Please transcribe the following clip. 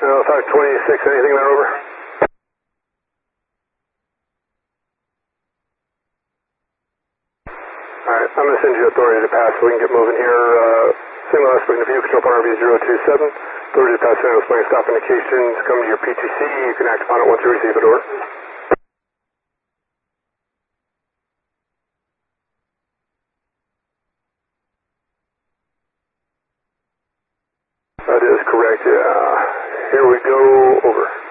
526, anything there, over? Alright, I'm going to send you authority to pass so we can get moving here. Signal us speaking to view, control point RV027. Authority to pass San Jose Plain stop indications. Come to your PTC. You can act upon it once you receive it, over. That is correct, yeah. Here we go, over.